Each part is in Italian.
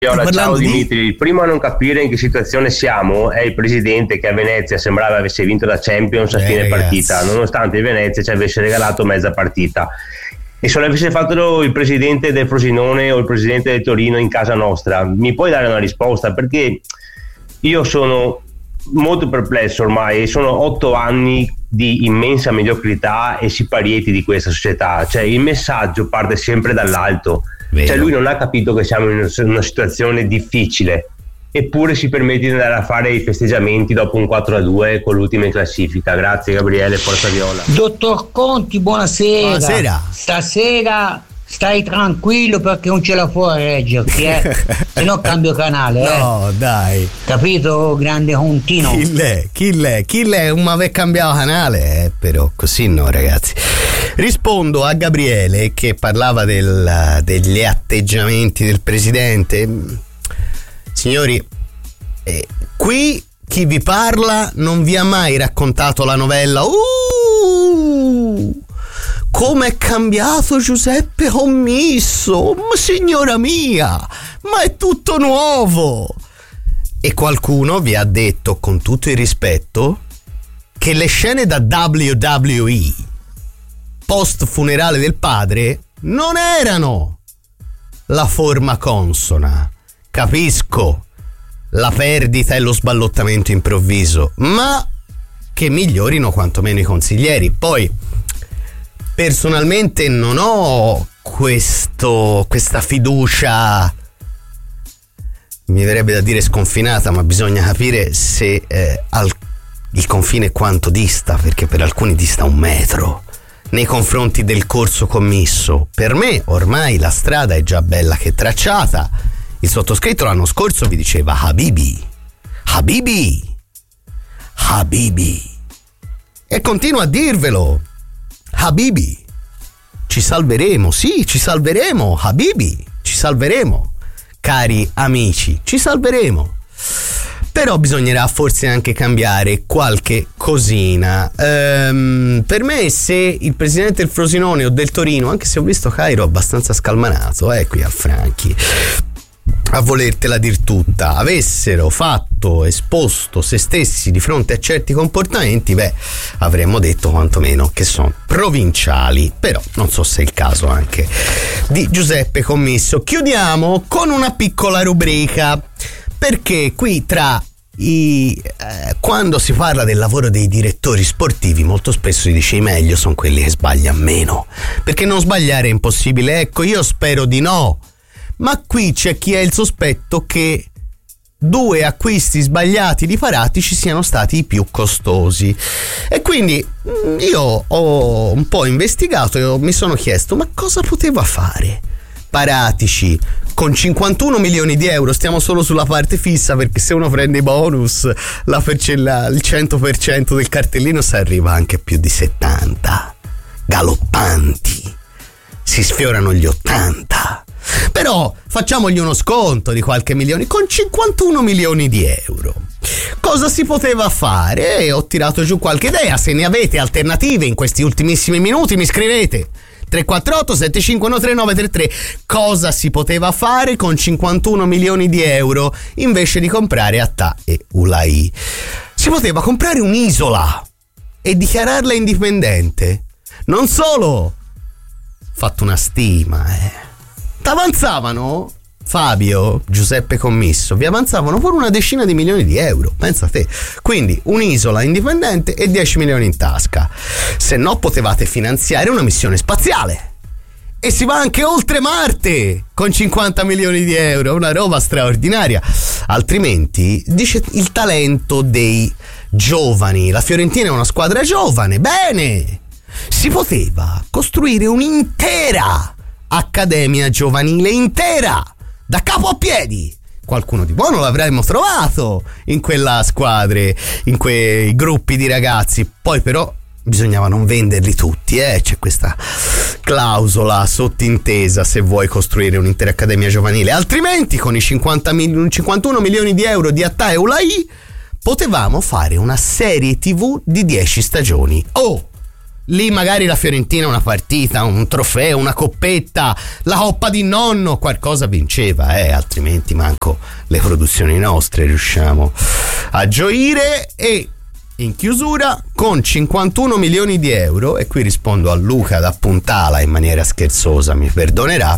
Ciao Dimitri, il primo a non capire in che situazione siamo è il presidente che a Venezia sembrava avesse vinto la Champions a fine partita, nonostante il Venezia ci avesse regalato mezza partita. E se l'avesse fatto il presidente del Frosinone o il presidente del Torino in casa nostra, mi puoi dare una risposta? Perché io sono molto perplesso ormai, sono 8 anni di immensa mediocrità e siparieti di questa società, cioè il messaggio parte sempre dall'alto. Cioè lui non ha capito che siamo in una situazione difficile, eppure si permette di andare a fare i festeggiamenti dopo un 4-2 con l'ultima in classifica. Grazie Gabriele, Forza Viola. Dottor Conti, buonasera. Buonasera. Stasera stai tranquillo perché non ce la può reggerti, se no cambio canale. No, dai. Capito, grande Contino? Chi l'è? Ma aveva cambiato canale, però così no, ragazzi. Rispondo a Gabriele che parlava degli atteggiamenti del presidente. Signori, qui chi vi parla non vi ha mai raccontato la novella come è cambiato Giuseppe Commisso, ma signora mia, ma è tutto nuovo. E qualcuno vi ha detto, con tutto il rispetto, che le scene da WWE post funerale del padre non erano la forma consona. Capisco la perdita e lo sballottamento improvviso, ma che migliorino quantomeno i consiglieri. Poi personalmente non ho questa fiducia, mi verrebbe da dire sconfinata, ma bisogna capire se il confine quanto dista, perché per alcuni dista 1 metro nei confronti del corso commisso. Per me ormai la strada è già bella che tracciata. Il sottoscritto l'anno scorso vi diceva Habibi e continua a dirvelo. Habibi, ci salveremo, sì, ci salveremo. Habibi, ci salveremo, cari amici, ci salveremo. Però bisognerà forse anche cambiare qualche cosina. Per me, se il presidente del Frosinone o del Torino, anche se ho visto Cairo abbastanza scalmanato qui al Franchi a volertela dir tutta, avessero esposto se stessi di fronte a certi comportamenti, avremmo detto quantomeno che sono provinciali. Però non so se è il caso anche di Giuseppe Commisso. Chiudiamo con una piccola rubrica, perché qui quando si parla del lavoro dei direttori sportivi molto spesso si dice i meglio sono quelli che sbagliano meno, perché non sbagliare è impossibile. Ecco, io spero di no, ma qui c'è chi ha il sospetto che 2 acquisti sbagliati di Paratici siano stati i più costosi, e quindi io ho un po' investigato e mi sono chiesto: ma cosa poteva fare Paratici con 51 milioni di euro? Stiamo solo sulla parte fissa, perché se uno prende i bonus, il 100% del cartellino si arriva anche a più di 70 galoppanti, si sfiorano gli 80. Però facciamogli uno sconto di qualche milione. Con 51 milioni di euro cosa si poteva fare? E ho tirato giù qualche idea. Se ne avete alternative in questi ultimissimi minuti mi scrivete 348 751 3933. Cosa si poteva fare con 51 milioni di euro invece di comprare Attà e Ulai? Si poteva comprare un'isola e dichiararla indipendente. Non solo, fatto una stima, t'avanzavano, Fabio, Giuseppe Commisso, vi avanzavano pure una decina di milioni di euro, pensa te. Quindi un'isola indipendente e 10 milioni in tasca. Se no potevate finanziare una missione spaziale, e si va anche oltre Marte con 50 milioni di euro, una roba straordinaria. Altrimenti, dice, il talento dei giovani, la Fiorentina è una squadra giovane, bene, si poteva costruire un'intera accademia giovanile, intera, da capo a piedi. Qualcuno di buono l'avremmo trovato in quella squadre, in quei gruppi di ragazzi. Poi però bisognava non venderli tutti, c'è questa clausola sottintesa se vuoi costruire un'intera accademia giovanile. Altrimenti con i 51 milioni di euro di Attà e Ulai potevamo fare una serie TV di 10 stagioni. lì magari la Fiorentina una partita, un trofeo, una coppetta, la coppa di nonno, qualcosa vinceva, altrimenti manco le produzioni nostre riusciamo a gioire. E in chiusura, con 51 milioni di euro, e qui rispondo a Luca da Puntala in maniera scherzosa, mi perdonerà,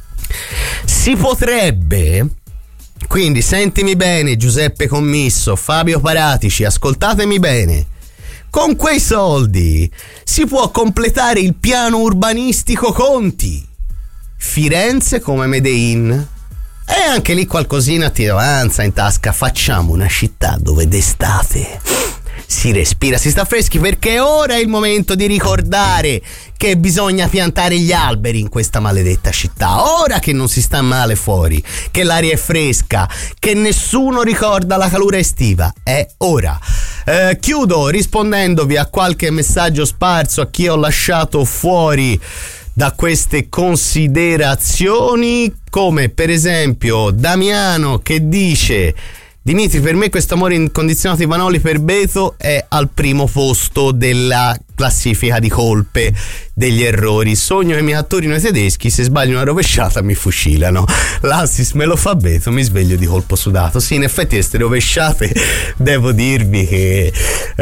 si potrebbe, quindi sentimi bene Giuseppe Commisso, Fabio Paratici, ascoltatemi bene, con quei soldi si può completare il piano urbanistico Conti, Firenze come Made in, e anche lì qualcosina ti avanza in tasca. Facciamo una città dove d'estate si respira, si sta freschi, perché ora è il momento di ricordare che bisogna piantare gli alberi in questa maledetta città, ora che non si sta male fuori, che l'aria è fresca, che nessuno ricorda la calura estiva, è ora. Chiudo rispondendovi a qualche messaggio sparso, a chi ho lasciato fuori da queste considerazioni, come per esempio Damiano che dice: Dimitri, per me questo amore incondizionato di Vanoli per Beto è al primo posto della classifica di colpe, degli errori. Sogno che i miei attorino i tedeschi, se sbaglio una rovesciata mi fucilano. L'assist me lo fa Beto, mi sveglio di colpo sudato. Sì, in effetti queste rovesciate devo dirvi che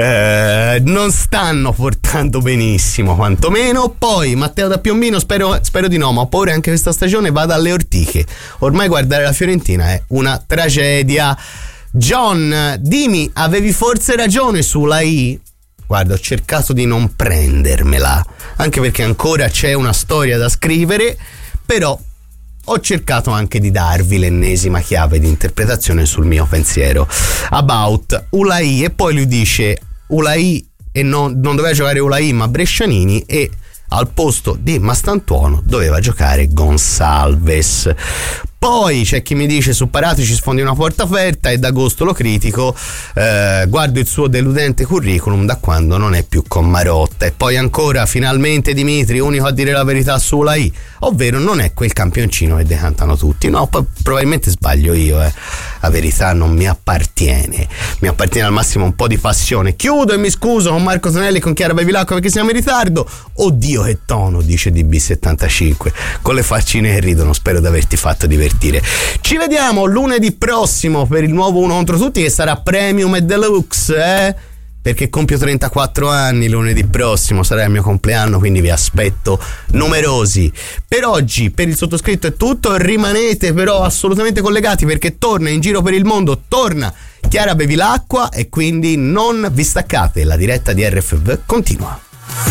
non stanno portando benissimo, quantomeno. Poi Matteo da Piombino, spero di no, ma ho paura anche questa stagione vada alle ortiche. Ormai guardare la Fiorentina è una tragedia. John, dimmi, avevi forse ragione sulla I? Guarda, ho cercato di non prendermela, anche perché ancora c'è una storia da scrivere, però ho cercato anche di darvi l'ennesima chiave di interpretazione sul mio pensiero about Ulai. E poi lui dice Ulai, e non doveva giocare Ulai ma Brescianini, e al posto di Mastantuono doveva giocare Gonçalves. Poi c'è chi mi dice: su Paratici sfondi una porta aperta, e d'agosto lo critico, guardo il suo deludente curriculum da quando non è più con Marotta. E poi ancora, finalmente Dimitri, unico a dire la verità sulla I, ovvero non è quel campioncino che decantano tutti. No, probabilmente sbaglio io, la verità non mi appartiene, mi appartiene al massimo un po' di passione. Chiudo e mi scuso con Marco Tonelli e con Chiara Bevilacqua perché siamo in ritardo. Oddio che tono, dice DB75, con le faccine che ridono. Spero di averti fatto divertire. Ci vediamo lunedì prossimo per il nuovo Uno contro tutti, che sarà premium e deluxe, perché compio 34 anni lunedì prossimo, sarà il mio compleanno, quindi vi aspetto numerosi. Per oggi, per il sottoscritto è tutto, rimanete però assolutamente collegati perché torna in giro per il mondo, torna Chiara Bevilacqua, e quindi non vi staccate, la diretta di RFV continua.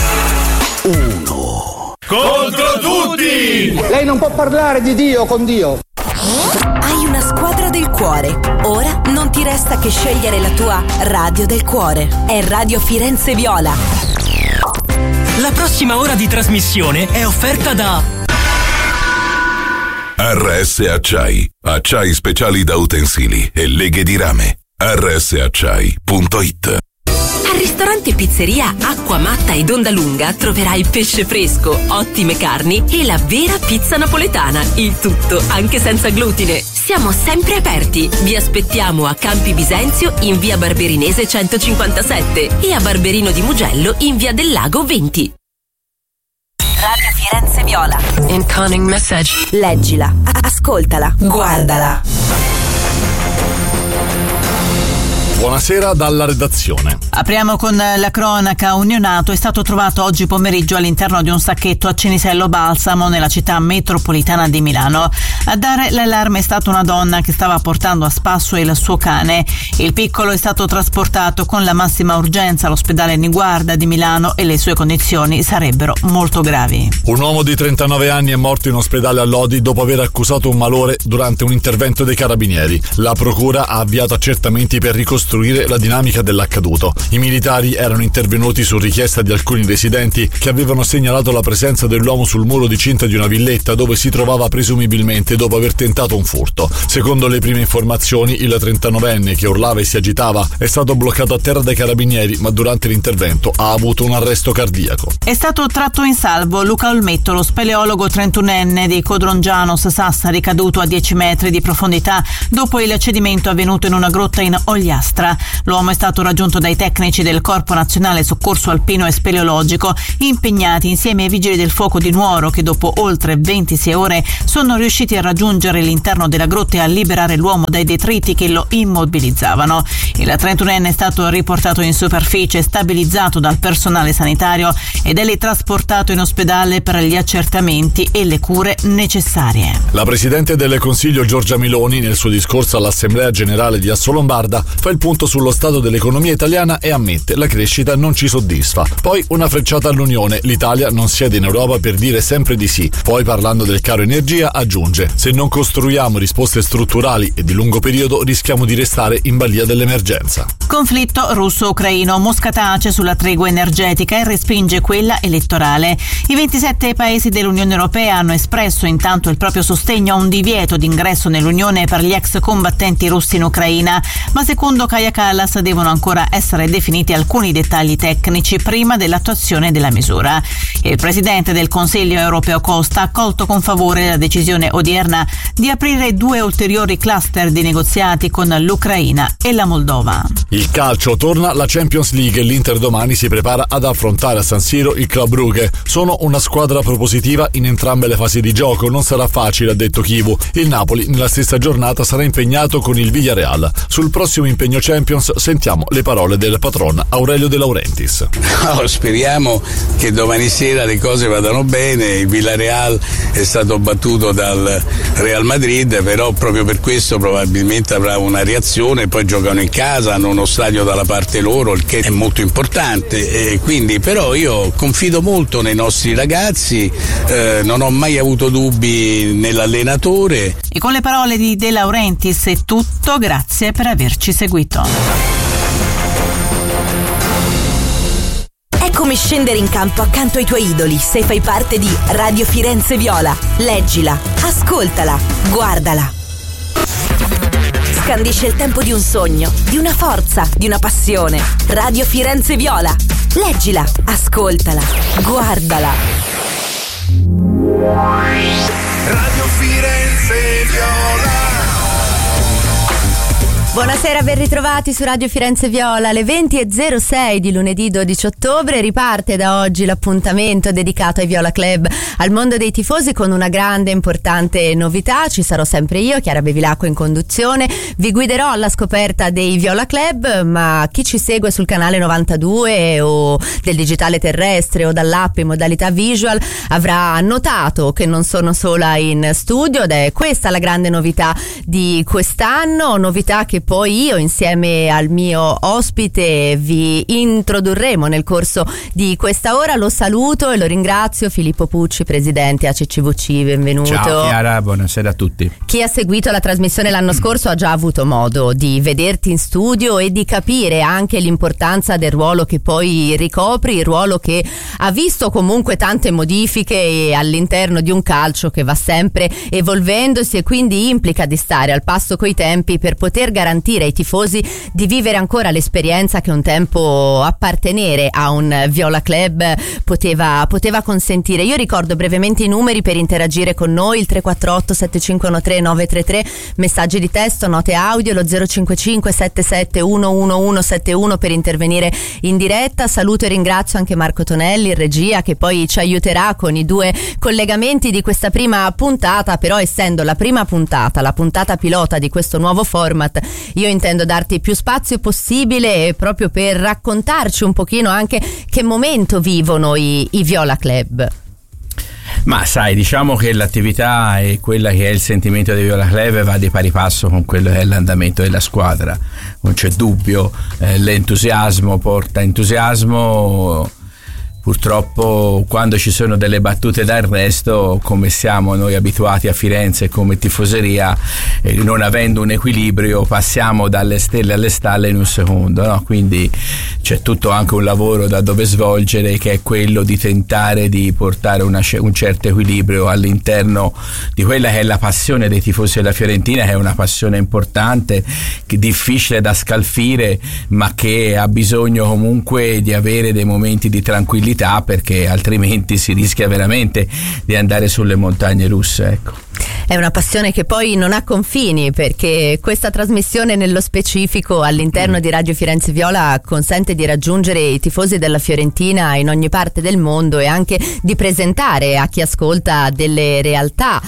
Uno contro tutti! Lei non può parlare di Dio con Dio. Hai una squadra del cuore. Ora non ti resta che scegliere la tua radio del cuore. È Radio Firenze Viola. La prossima ora di trasmissione è offerta da RS Acciai. Acciai speciali da utensili e leghe di rame. rsacciai.it. Al ristorante Pizzeria Acqua Matta ed Onda Lunga troverai pesce fresco, ottime carni e la vera pizza napoletana. Il tutto anche senza glutine. Siamo sempre aperti. Vi aspettiamo a Campi Bisenzio in via Barberinese 157 e a Barberino di Mugello in via del Lago 20. Radio Firenze Viola. Incoming message. Leggila, ascoltala, guardala. Buonasera dalla redazione. Apriamo con la cronaca. Un neonato è stato trovato oggi pomeriggio all'interno di un sacchetto a Cinisello Balsamo, nella città metropolitana di Milano. A dare l'allarme è stata una donna che stava portando a spasso il suo cane. Il piccolo è stato trasportato con la massima urgenza all'ospedale Niguarda di Milano e le sue condizioni sarebbero molto gravi. Un uomo di 39 anni è morto in ospedale a Lodi dopo aver accusato un malore durante un intervento dei carabinieri. La procura ha avviato accertamenti per ricostruire la dinamica dell'accaduto. I militari erano intervenuti su richiesta di alcuni residenti che avevano segnalato la presenza dell'uomo sul muro di cinta di una villetta dove si trovava presumibilmente dopo aver tentato un furto. Secondo le prime informazioni, il 39enne, che urlava e si agitava, è stato bloccato a terra dai carabinieri, ma durante l'intervento ha avuto un arresto cardiaco. È stato tratto in salvo Luca Olmetto, lo speleologo 31enne di Codrongianos Sassari, caduto a 10 metri di profondità dopo il cedimento avvenuto in una grotta in Ogliastra. sinistra. L'uomo è stato raggiunto dai tecnici del Corpo Nazionale Soccorso Alpino e Speleologico, impegnati insieme ai vigili del fuoco di Nuoro, che dopo oltre 26 ore sono riusciti a raggiungere l'interno della grotta e a liberare l'uomo dai detriti che lo immobilizzavano. Il 31enne è stato riportato in superficie, stabilizzato dal personale sanitario ed è lì trasportato in ospedale per gli accertamenti e le cure necessarie. La Presidente del Consiglio Giorgia Meloni, nel suo discorso all'Assemblea Generale di Assolombarda, fa il punto sullo stato dell'economia italiana e ammette: la crescita non ci soddisfa. Poi una frecciata all'Unione: l'Italia non siede in Europa per dire sempre di sì. Poi, parlando del caro energia, aggiunge: se non costruiamo risposte strutturali e di lungo periodo rischiamo di restare in balia dell'emergenza. Conflitto russo-ucraino. Mosca tace sulla tregua energetica e respinge quella elettorale. I 27 paesi dell'Unione Europea hanno espresso intanto il proprio sostegno a un divieto d'ingresso nell'Unione per gli ex combattenti russi in Ucraina, ma secondo Kaja Kallas devono ancora essere definiti alcuni dettagli tecnici prima dell'attuazione della misura. Il presidente del Consiglio europeo Costa ha accolto con favore la decisione odierna di aprire 2 ulteriori cluster di negoziati con l'Ucraina e la Moldova. Il calcio: torna la Champions League e l'Inter domani si prepara ad affrontare a San Siro il Club Brugge. Sono una squadra propositiva in entrambe le fasi di gioco, non sarà facile, ha detto Chivu. Il Napoli nella stessa giornata sarà impegnato con il Villarreal. Sul prossimo impegno Champions sentiamo le parole del patron Aurelio De Laurentiis. Speriamo che domani sera le cose vadano bene. Il Villarreal è stato battuto dal Real Madrid, però proprio per questo probabilmente avrà una reazione. Poi giocano in casa, hanno uno stadio dalla parte loro, il che è molto importante, e quindi però io confido molto nei nostri ragazzi, non ho mai avuto dubbi nell'allenatore. E con le parole di De Laurentiis è tutto, grazie per averci seguito. È come scendere in campo accanto ai tuoi idoli se fai parte di Radio Firenze Viola. Leggila, ascoltala, guardala. Scandisce il tempo di un sogno, di una forza, di una passione. Radio Firenze Viola. Leggila, ascoltala, guardala. Radio Firenze Viola. Buonasera, ben ritrovati su Radio Firenze Viola. Alle 20.06 di lunedì 12 ottobre riparte da oggi l'appuntamento dedicato ai Viola Club, al mondo dei tifosi, con una grande e importante novità. Ci sarò sempre io, Chiara Bevilacqua, in conduzione. Vi guiderò alla scoperta dei Viola Club, ma chi ci segue sul canale 92 o del digitale terrestre o dall'app in modalità visual avrà notato che non sono sola in studio, ed è questa la grande novità di quest'anno, novità che poi io insieme al mio ospite vi introdurremo nel corso di questa ora. Lo saluto e lo ringrazio, Filippo Pucci, presidente ACCVC, benvenuto. Ciao Chiara, buonasera a tutti. Chi ha seguito la trasmissione l'anno scorso ha già avuto modo di vederti in studio e di capire anche l'importanza del ruolo che poi ricopri, il ruolo che ha visto comunque tante modifiche all'interno di un calcio che va sempre evolvendosi e quindi implica di stare al passo coi tempi per poter garantire ai tifosi di vivere ancora l'esperienza che un tempo appartenere a un Viola Club poteva consentire. Io ricordo brevemente i numeri per interagire con noi: il 348 7513 933, messaggi di testo, note audio, lo 055 77 11171 per intervenire in diretta. Saluto e ringrazio anche Marco Tonelli in regia, che poi ci aiuterà con i 2 collegamenti di questa prima puntata. Però essendo la prima puntata, la puntata pilota di questo nuovo format, io intendo darti più spazio possibile proprio per raccontarci un pochino anche che momento vivono i Viola Club. Ma sai, diciamo che l'attività e quella che è il sentimento di Viola Club va di pari passo con quello che è l'andamento della squadra, non c'è dubbio. L'entusiasmo porta entusiasmo. Purtroppo quando ci sono delle battute d'arresto, come siamo noi abituati a Firenze come tifoseria, non avendo un equilibrio passiamo dalle stelle alle stalle in un secondo, no? Quindi c'è tutto anche un lavoro da dove svolgere, che è quello di tentare di portare un certo equilibrio all'interno di quella che è la passione dei tifosi della Fiorentina, che è una passione importante, che difficile da scalfire, ma che ha bisogno comunque di avere dei momenti di tranquillità, perché altrimenti si rischia veramente di andare sulle montagne russe, ecco. È una passione che poi non ha confini, perché questa trasmissione nello specifico all'interno di Radio Firenze Viola consente di raggiungere i tifosi della Fiorentina in ogni parte del mondo e anche di presentare a chi ascolta delle realtà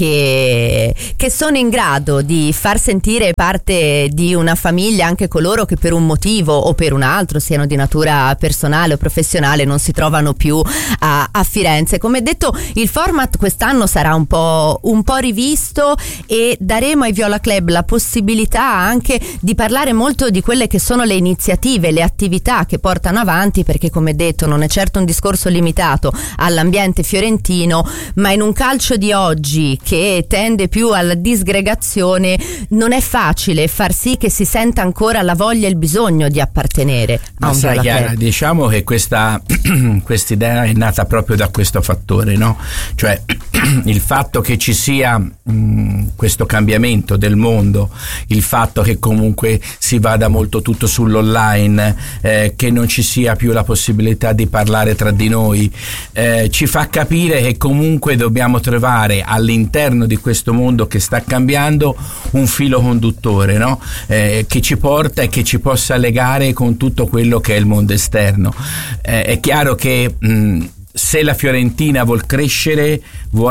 che sono in grado di far sentire parte di una famiglia anche coloro che per un motivo o per un altro, siano di natura personale o professionale, non si trovano più a Firenze. Come detto, il format quest'anno sarà un po' rivisto e daremo ai Viola Club la possibilità anche di parlare molto di quelle che sono le iniziative, le attività che portano avanti, perché come detto non è certo un discorso limitato all'ambiente fiorentino, ma in un calcio di oggi che tende più alla disgregazione non è facile far sì che si senta ancora la voglia e il bisogno di appartenere a un Viola Club. Diciamo che questa idea è nata proprio da questo fattore, no? Cioè il fatto che ci sia questo cambiamento del mondo, il fatto che comunque si vada molto tutto sull'online, che non ci sia più la possibilità di parlare tra di noi, ci fa capire che comunque dobbiamo trovare all'interno di questo mondo che sta cambiando un filo conduttore, no? Che ci porta e che ci possa legare con tutto quello che è il mondo esterno. È chiaro che se la Fiorentina vuol crescere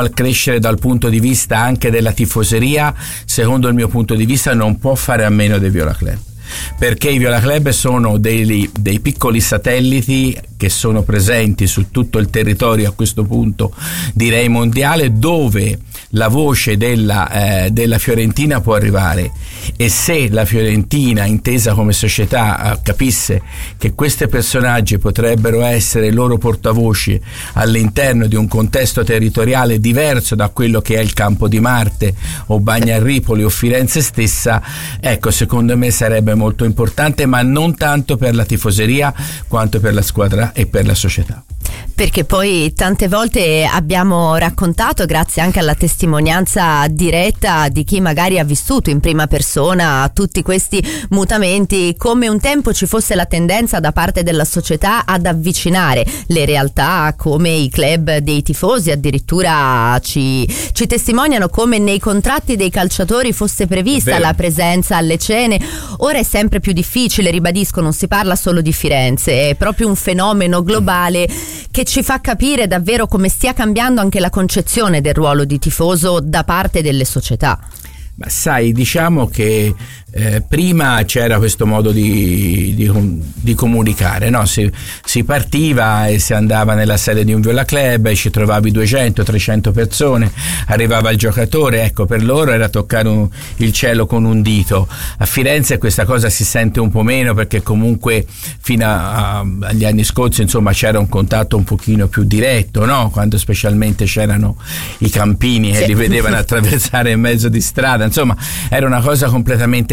dal punto di vista anche della tifoseria, secondo il mio punto di vista non può fare a meno dei Viola Club, perché i Viola Club sono dei piccoli satelliti che sono presenti su tutto il territorio, a questo punto direi mondiale, dove la voce della Fiorentina può arrivare. E se la Fiorentina, intesa come società, capisse che questi personaggi potrebbero essere i loro portavoci all'interno di un contesto territoriale diverso da quello che è il Campo di Marte o Bagnarripoli o Firenze stessa, ecco, secondo me sarebbe molto importante, ma non tanto per la tifoseria quanto per la squadra e per la società. Perché poi tante volte abbiamo raccontato, grazie anche alla testimonianza diretta di chi magari ha vissuto in prima persona tutti questi mutamenti, come un tempo ci fosse la tendenza da parte della società ad avvicinare le realtà come i club dei tifosi. Addirittura ci testimoniano come nei contratti dei calciatori fosse prevista la presenza alle cene. Ora è sempre più difficile, ribadisco, non si parla solo di Firenze, è proprio un fenomeno globale che ci fa capire davvero come stia cambiando anche la concezione del ruolo di tifoso da parte delle società. Ma sai, diciamo che prima c'era questo modo di comunicare, no? Si partiva e si andava nella sede di un Viola Club e ci trovavi 200-300 persone, arrivava il giocatore, ecco, per loro era toccare il cielo con un dito. A Firenze questa cosa si sente un po' meno, perché comunque fino agli anni scorsi, insomma, c'era un contatto un pochino più diretto, no? Quando specialmente c'erano i campini e li vedevano attraversare in mezzo di strada, insomma era una cosa completamente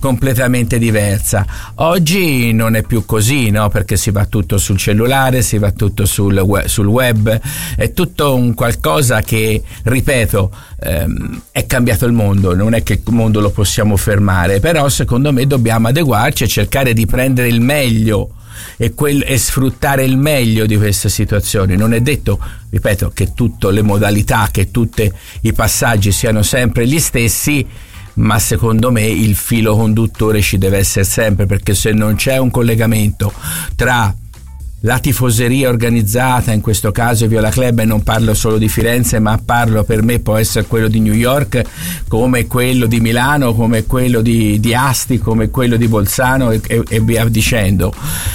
diversa. Oggi non è più così, no? Perché si va tutto sul cellulare, si va tutto sul web, è tutto un qualcosa che, ripeto, è cambiato il mondo, non è che il mondo lo possiamo fermare, però secondo me dobbiamo adeguarci e cercare di prendere il meglio e sfruttare il meglio di queste situazioni. Non è detto, ripeto, che tutte le modalità, che tutti i passaggi siano sempre gli stessi, ma secondo me il filo conduttore ci deve essere sempre, perché se non c'è un collegamento tra la tifoseria organizzata, in questo caso Viola Club, e non parlo solo di Firenze, ma parlo, per me può essere quello di New York, come quello di Milano, come quello di Asti, come quello di Bolzano e via dicendo.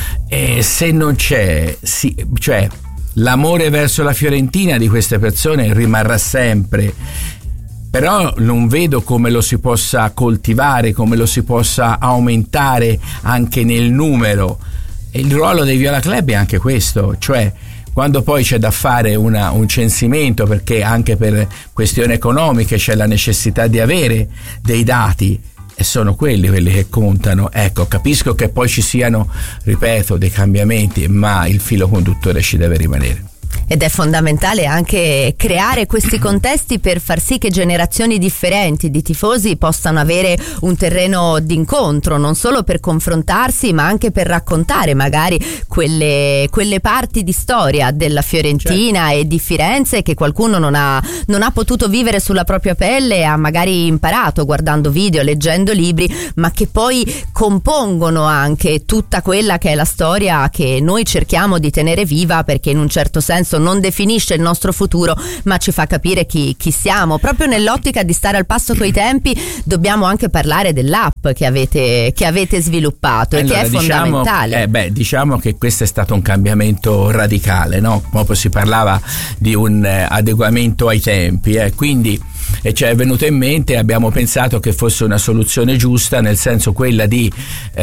E se non c'è, cioè l'amore verso la Fiorentina di queste persone rimarrà sempre, però non vedo come lo si possa coltivare, come lo si possa aumentare anche nel numero. E il ruolo dei Viola Club è anche questo, cioè quando poi c'è da fare un censimento, perché anche per questioni economiche c'è la necessità di avere dei dati, e sono quelli che contano. Ecco, capisco che poi ci siano, ripeto, dei cambiamenti, ma il filo conduttore ci deve rimanere. Ed è fondamentale anche creare questi contesti per far sì che generazioni differenti di tifosi possano avere un terreno d'incontro, non solo per confrontarsi ma anche per raccontare magari quelle parti di storia della Fiorentina, certo, e di Firenze che qualcuno non ha potuto vivere sulla propria pelle, ha magari imparato guardando video, leggendo libri, ma che poi compongono anche tutta quella che è la storia che noi cerchiamo di tenere viva, perché in un certo senso non definisce il nostro futuro ma ci fa capire chi siamo. Proprio nell'ottica di stare al passo coi tempi dobbiamo anche parlare dell'app che avete sviluppato, allora, e che è fondamentale. Diciamo che questo è stato un cambiamento radicale, no? Proprio si parlava di un adeguamento ai tempi, quindi ci è venuto in mente, abbiamo pensato che fosse una soluzione giusta, nel senso quella di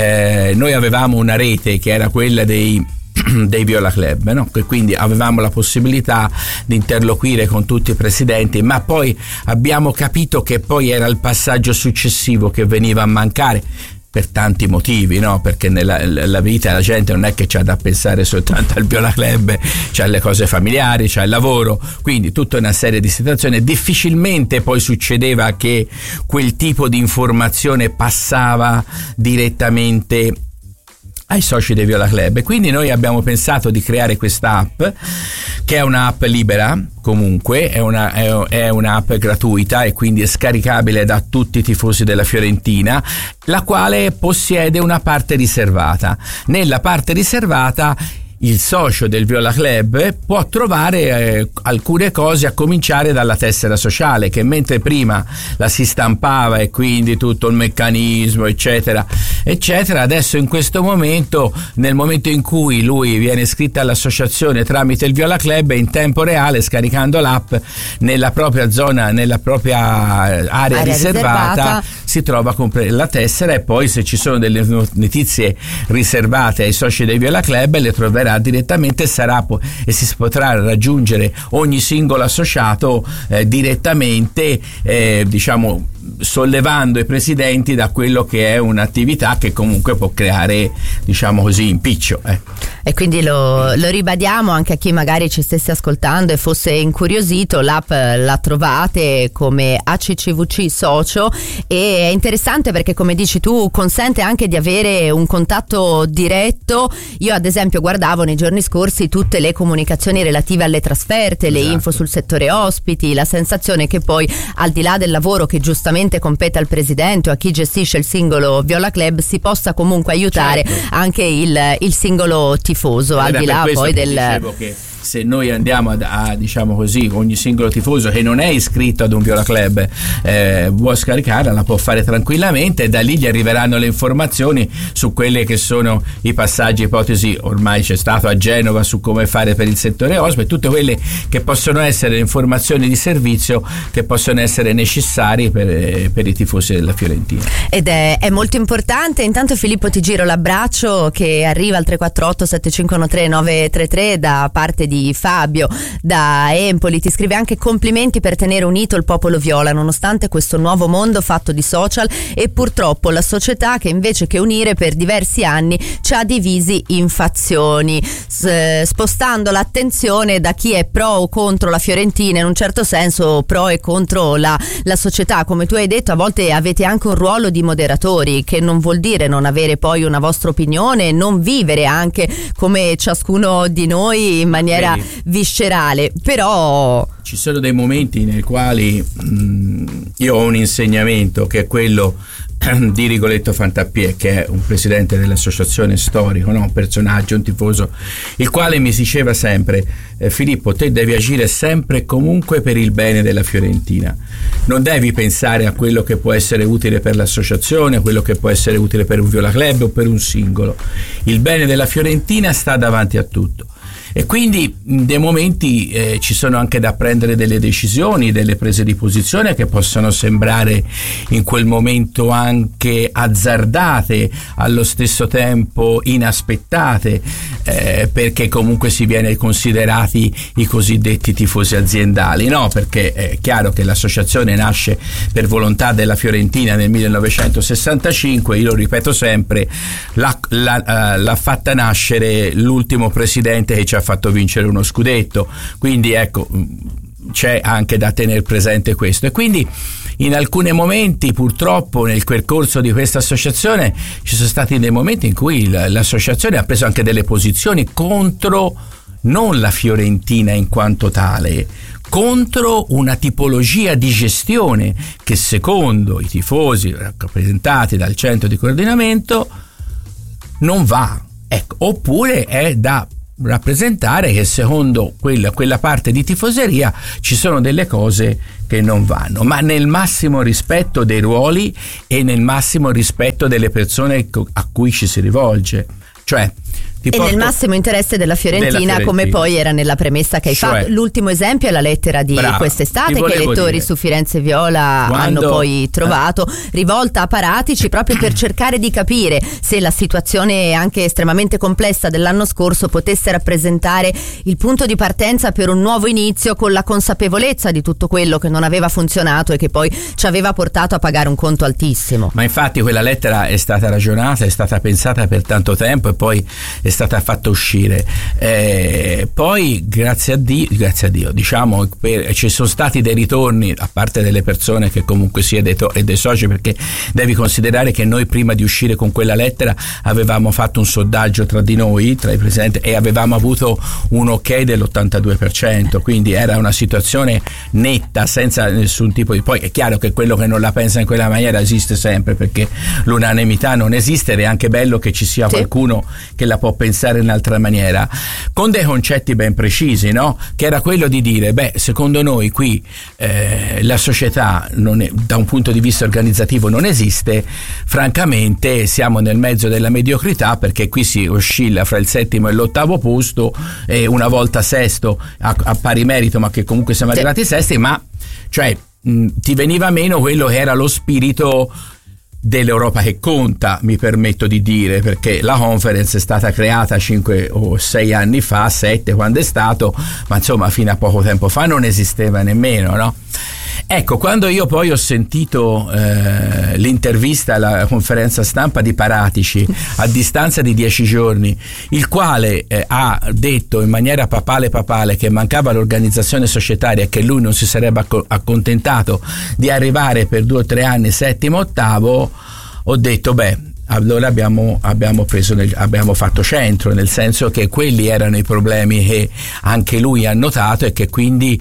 noi avevamo una rete che era quella dei Viola Club, no? Quindi avevamo la possibilità di interloquire con tutti i presidenti, ma poi abbiamo capito che poi era il passaggio successivo che veniva a mancare per tanti motivi, no? Perché nella vita la gente non è che c'ha da pensare soltanto al Viola Club, c'ha le cose familiari, c'ha il lavoro, quindi tutta una serie di situazioni. Difficilmente poi succedeva che quel tipo di informazione passava direttamente ai soci dei Viola Club, e quindi noi abbiamo pensato di creare questa app, che è un'app libera, comunque è un'app gratuita e quindi è scaricabile da tutti i tifosi della Fiorentina, la quale possiede una parte riservata. Nella parte riservata il socio del Viola Club può trovare alcune cose, a cominciare dalla tessera sociale, che mentre prima la si stampava e quindi tutto il meccanismo eccetera, adesso in questo momento, nel momento in cui lui viene iscritto all'associazione tramite il Viola Club, in tempo reale, scaricando l'app, nella propria zona, nella propria area riservata, si trova la tessera, e poi se ci sono delle notizie riservate ai soci dei Viola Club le troverà direttamente, e si potrà raggiungere ogni singolo associato direttamente, diciamo sollevando i presidenti da quello che è un'attività che comunque può creare, diciamo così, impiccio. E quindi lo ribadiamo anche a chi magari ci stesse ascoltando e fosse incuriosito, l'app la trovate come ACCVC Socio, e è interessante perché, come dici tu, consente anche di avere un contatto diretto. Io ad esempio guardavo nei giorni scorsi tutte le comunicazioni relative alle trasferte, le info sul settore ospiti, la sensazione che poi, al di là del lavoro che giustamente compete al presidente o a chi gestisce il singolo Viola Club, si possa comunque aiutare, certo, anche il singolo tifoso, al di là poi del... Dicevo che se noi andiamo a diciamo così, ogni singolo tifoso che non è iscritto ad un Viola Club vuole scaricarla, la può fare tranquillamente, e da lì gli arriveranno le informazioni su quelle che sono i passaggi, ipotesi, ormai c'è stato a Genova su come fare per il settore ospite, tutte quelle che possono essere informazioni di servizio che possono essere necessarie per i tifosi della Fiorentina. Ed è molto importante. Intanto Filippo ti giro l'abbraccio che arriva al 348 7513 933 da parte di Fabio da Empoli. Ti scrive anche: complimenti per tenere unito il popolo viola nonostante questo nuovo mondo fatto di social e purtroppo la società che invece che unire per diversi anni ci ha divisi in fazioni, spostando l'attenzione da chi è pro o contro la Fiorentina, in un certo senso pro e contro la società. Come tu hai detto, a volte avete anche un ruolo di moderatori, che non vuol dire non avere poi una vostra opinione, non vivere anche come ciascuno di noi in maniera viscerale, però ci sono dei momenti nei quali io ho un insegnamento che è quello di Rigoletto Fantappiè, che è un presidente dell'associazione storico, no? Un personaggio, un tifoso, il quale mi diceva sempre: Filippo, te devi agire sempre e comunque per il bene della Fiorentina, non devi pensare a quello che può essere utile per l'associazione, quello che può essere utile per un Viola Club o per un singolo. Il bene della Fiorentina sta davanti a tutto. E quindi dei momenti ci sono anche da prendere delle decisioni, delle prese di posizione che possono sembrare in quel momento anche azzardate, allo stesso tempo inaspettate, perché comunque si viene considerati i cosiddetti tifosi aziendali, no? Perché è chiaro che l'associazione nasce per volontà della Fiorentina nel 1965, io lo ripeto sempre, l'ha fatta nascere l'ultimo presidente che ci ha fatto vincere uno scudetto, quindi ecco, c'è anche da tenere presente questo. E quindi in alcuni momenti, purtroppo, nel percorso di questa associazione ci sono stati dei momenti in cui l'associazione ha preso anche delle posizioni contro non la Fiorentina in quanto tale, contro una tipologia di gestione che secondo i tifosi rappresentati dal centro di coordinamento non va, ecco, oppure è da rappresentare che secondo quella parte di tifoseria ci sono delle cose che non vanno, ma nel massimo rispetto dei ruoli e nel massimo rispetto delle persone a cui ci si rivolge, cioè nel massimo interesse della Fiorentina, come poi era nella premessa che hai fatto. L'ultimo esempio è la lettera di quest'estate che i lettori su Firenze Viola hanno poi trovato, rivolta a Paratici proprio per cercare di capire se la situazione anche estremamente complessa dell'anno scorso potesse rappresentare il punto di partenza per un nuovo inizio, con la consapevolezza di tutto quello che non aveva funzionato e che poi ci aveva portato a pagare un conto altissimo. Ma infatti quella lettera è stata ragionata, è stata pensata per tanto tempo e poi è stata fatta uscire, poi grazie a Dio diciamo, ci sono stati dei ritorni a parte delle persone che comunque sia e dei soci, perché devi considerare che noi prima di uscire con quella lettera avevamo fatto un sondaggio tra di noi, tra i presenti, e avevamo avuto un ok dell'82%, quindi era una situazione netta, senza nessun tipo di... Poi è chiaro che quello che non la pensa in quella maniera esiste sempre, perché l'unanimità non esiste, ed è anche bello che ci sia qualcuno che la può pensare in un'altra maniera, con dei concetti ben precisi, no? Che era quello di dire, secondo noi qui la società da un punto di vista organizzativo non esiste, francamente siamo nel mezzo della mediocrità, perché qui si oscilla fra il settimo e l'ottavo posto, e una volta sesto a pari merito, ma che comunque siamo arrivati sesti, ma cioè ti veniva meno quello che era lo spirito dell'Europa che conta, mi permetto di dire, perché la conference è stata creata 5 o 6 anni fa, 7 quando è stato, ma insomma fino a poco tempo fa non esisteva nemmeno, no? Ecco, quando io poi ho sentito l'intervista alla conferenza stampa di Paratici a distanza di 10 giorni, il quale ha detto in maniera papale che mancava l'organizzazione societaria e che lui non si sarebbe accontentato di arrivare per 2 o 3 anni settimo, ottavo, ho detto allora abbiamo fatto centro, nel senso che quelli erano i problemi che anche lui ha notato, e che quindi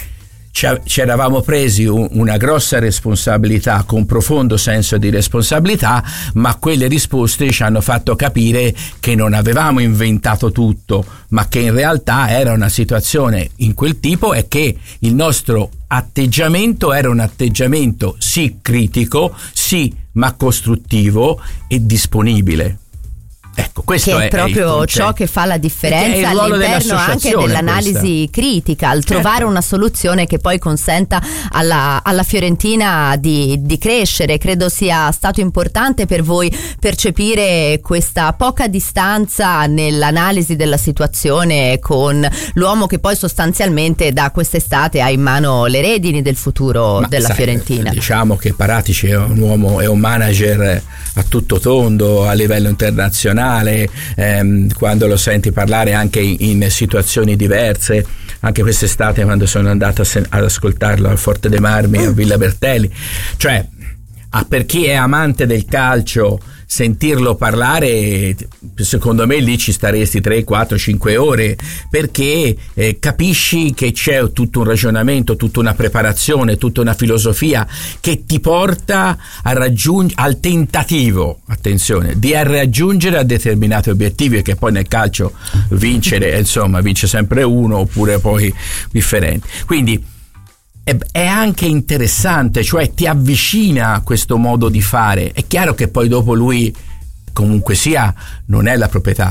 ci eravamo presi una grossa responsabilità, con profondo senso di responsabilità, ma quelle risposte ci hanno fatto capire che non avevamo inventato tutto, ma che in realtà era una situazione in quel tipo, e che il nostro atteggiamento era un atteggiamento sì critico, sì, ma costruttivo e disponibile. Ecco, questo che è proprio ciò che fa la differenza all'interno anche dell'analisi critica, al trovare una soluzione che poi consenta alla Fiorentina di crescere. Credo sia stato importante per voi percepire questa poca distanza nell'analisi della situazione con l'uomo che poi sostanzialmente da quest'estate ha in mano le redini del futuro della Fiorentina. Diciamo che Paratici è un uomo, è un manager a tutto tondo a livello internazionale. Quando lo senti parlare anche in situazioni diverse, anche quest'estate quando sono andato ad ascoltarlo al Forte dei Marmi a Villa Bertelli, cioè per chi è amante del calcio, sentirlo parlare, secondo me lì ci staresti 3, 4, 5 ore, perché capisci che c'è tutto un ragionamento, tutta una preparazione, tutta una filosofia che ti porta al tentativo, attenzione, di raggiungere a determinati obiettivi, e che poi nel calcio vincere, insomma, vince sempre uno oppure poi differenti. Quindi è anche interessante, cioè ti avvicina a questo modo di fare. È chiaro che poi dopo lui comunque sia non è la proprietà,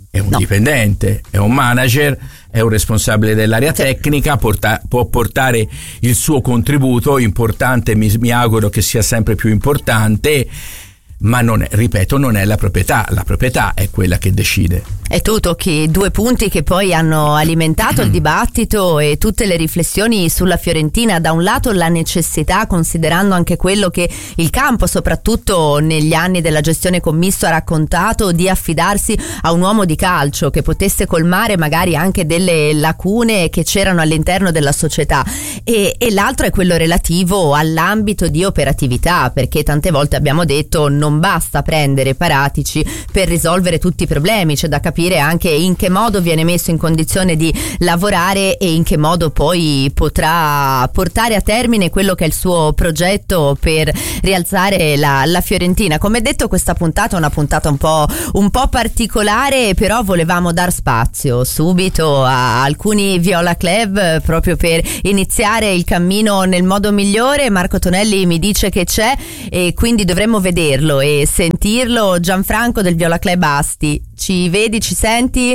è un dipendente, è un manager, è un responsabile dell'area tecnica, può portare il suo contributo importante, mi auguro che sia sempre più importante, ma non è la proprietà è quella che decide. E tu tocchi due punti che poi hanno alimentato il dibattito e tutte le riflessioni sulla Fiorentina. Da un lato la necessità, considerando anche quello che il campo, soprattutto negli anni della gestione commisto, ha raccontato, di affidarsi a un uomo di calcio che potesse colmare magari anche delle lacune che c'erano all'interno della società, e l'altro è quello relativo all'ambito di operatività, perché tante volte abbiamo detto non basta prendere Paratici per risolvere tutti i problemi, c'è da capire anche in che modo viene messo in condizione di lavorare e in che modo poi potrà portare a termine quello che è il suo progetto per rialzare la Fiorentina. Come detto, questa puntata è una puntata un po' particolare, però volevamo dar spazio subito a alcuni Viola Club proprio per iniziare il cammino nel modo migliore. Marco Tonelli mi dice che c'è e quindi dovremmo vederlo e sentirlo. Gianfranco del Viola Club Asti, ci vedi, ci senti?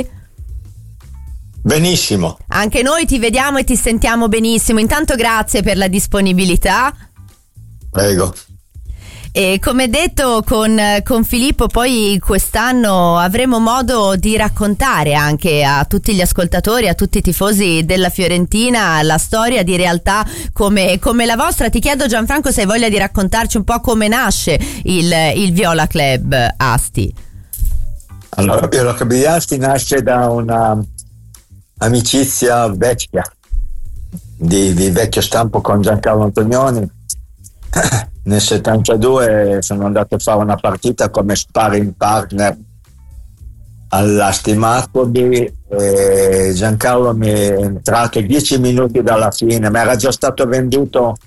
Benissimo. Anche noi ti vediamo e ti sentiamo benissimo. Intanto grazie per la disponibilità. Prego. E come detto con Filippo, poi quest'anno avremo modo di raccontare anche a tutti gli ascoltatori, a tutti i tifosi della Fiorentina, la storia di realtà come la vostra. Ti chiedo, Gianfranco, se hai voglia di raccontarci un po' come nasce il Viola Club Asti. Allora, il Viola Club di Asti nasce da una amicizia vecchia, di vecchio stampo, con Giancarlo Antonioni. Nel 72 sono andato a fare una partita come sparring partner all'Asti Marcobi e Giancarlo mi è entrato 10 minuti dalla fine, ma era già stato venduto